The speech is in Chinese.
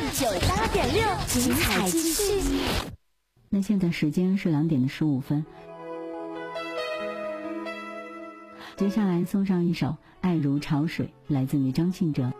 98.6，精彩继续。 那现在时间是2点的15分，接下来送上一首《爱如潮水》，来自于张信哲。